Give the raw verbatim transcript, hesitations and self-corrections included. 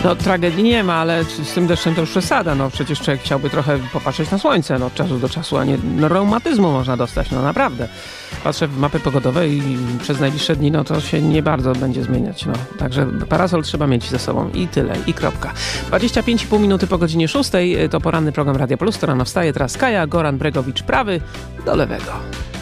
No tragedii nie ma, ale z tym deszczem to już przesada. No przecież człowiek chciałby trochę popatrzeć na słońce no, od czasu do czasu, a nie no, reumatyzmu można dostać, no naprawdę. Patrzę w mapy pogodowe i przez najbliższe dni no to się nie bardzo będzie zmieniać. No. Także parasol trzeba mieć ze sobą i tyle, i kropka. dwadzieścia pięć i pół minuty po godzinie szóstej to poranny program Radia Plus, to rano wstaje. Teraz Kaja, Goran Bregowicz prawy do lewego.